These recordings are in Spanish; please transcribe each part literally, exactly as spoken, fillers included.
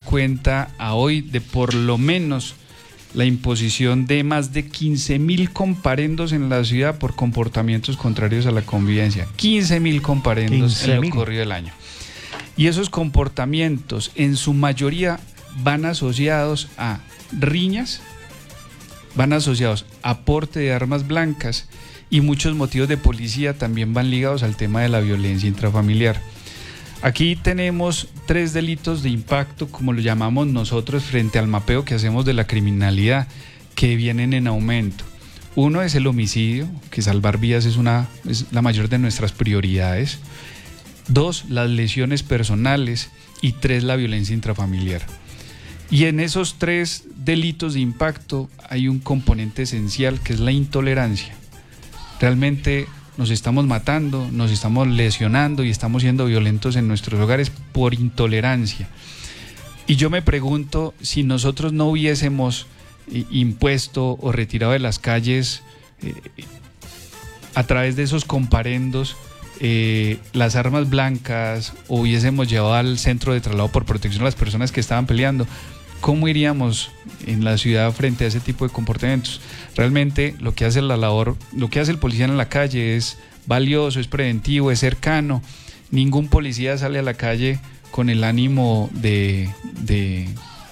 cuenta a hoy de por lo menos la imposición de más de quince mil comparendos en la ciudad por comportamientos contrarios a la convivencia. quince mil comparendos en lo corrido del año. Y esos comportamientos en su mayoría van asociados a riñas, van asociados a porte de armas blancas, y muchos motivos de policía también van ligados al tema de la violencia intrafamiliar. Aquí tenemos tres delitos de impacto, como lo llamamos nosotros, frente al mapeo que hacemos de la criminalidad, que vienen en aumento. Uno es el homicidio, que salvar vidas es, una, es la mayor de nuestras prioridades. Dos, las lesiones personales. Y tres, la violencia intrafamiliar. Y en esos tres delitos de impacto hay un componente esencial, que es la intolerancia. Realmente nos estamos matando, nos estamos lesionando y estamos siendo violentos en nuestros hogares por intolerancia. Y yo me pregunto si nosotros no hubiésemos eh, impuesto o retirado de las calles eh, a través de esos comparendos eh, las armas blancas, o hubiésemos llevado al centro de traslado por protección a las personas que estaban peleando, ¿cómo iríamos en la ciudad frente a ese tipo de comportamientos? Realmente lo que hace la labor, lo que hace el policía en la calle es valioso, es preventivo, es cercano. Ningún policía sale a la calle con el ánimo de, de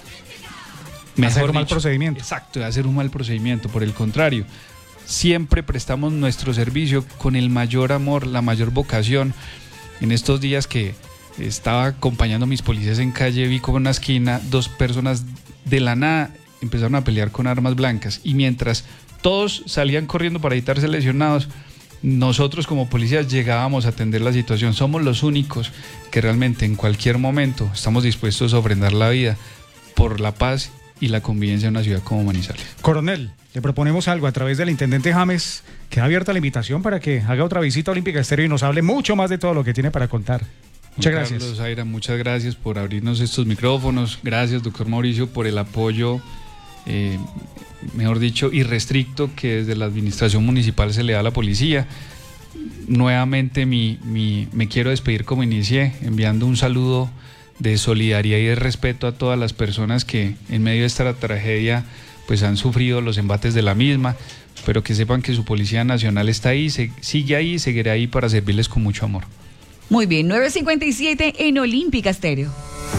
hacer un mal procedimiento. Exacto, de hacer un mal procedimiento. Por el contrario, siempre prestamos nuestro servicio con el mayor amor, la mayor vocación. En estos días que estaba acompañando a mis policías en calle, vi como en una esquina dos personas de la nada empezaron a pelear con armas blancas, y mientras todos salían corriendo para evitarse lesionados, nosotros como policías llegábamos a atender la situación. Somos los únicos que realmente en cualquier momento estamos dispuestos a ofrendar la vida por la paz y la convivencia en una ciudad como Manizales. Coronel, le proponemos algo a través del intendente James. Queda abierta la invitación para que haga otra visita a Olímpica Estéreo y nos hable mucho más de todo lo que tiene para contar. Muchas Juan gracias. Carlos Zaira, muchas gracias por abrirnos estos micrófonos. Gracias, doctor Mauricio, por el apoyo, eh, mejor dicho, irrestricto que desde la administración municipal se le da a la policía. Nuevamente mi, mi, me quiero despedir como inicié, enviando un saludo de solidaridad y de respeto a todas las personas que en medio de esta tragedia pues han sufrido los embates de la misma, pero que sepan que su Policía Nacional está ahí, se, sigue ahí y seguirá ahí para servirles con mucho amor. Muy bien, nueve cincuenta y siete en Olímpica Estéreo.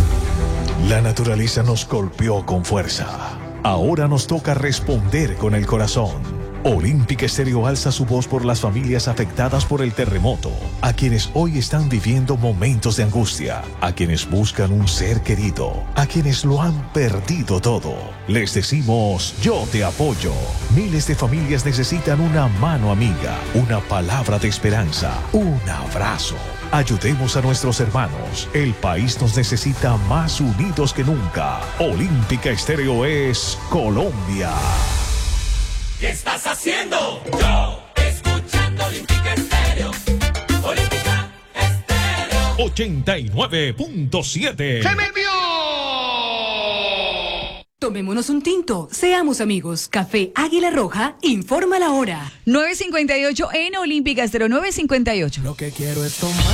La naturaleza nos golpeó con fuerza. Ahora nos toca responder con el corazón. Olímpica Estéreo alza su voz por las familias afectadas por el terremoto, a quienes hoy están viviendo momentos de angustia, a quienes buscan un ser querido, a quienes lo han perdido todo. Les decimos, yo te apoyo. Miles de familias necesitan una mano amiga, una palabra de esperanza, un abrazo. Ayudemos a nuestros hermanos. El país nos necesita más unidos que nunca. Olímpica Estéreo es Colombia. ¿Qué estás haciendo? Yo, escuchando Olímpica Estéreo. Olímpica Estéreo. ochenta y nueve punto siete. ¡Se me envió! Tomémonos un tinto, seamos amigos. Café Águila Roja informa la hora. nueve cincuenta y ocho en Olímpica Estéreo, nueve cincuenta y ocho. Lo que quiero es tomar.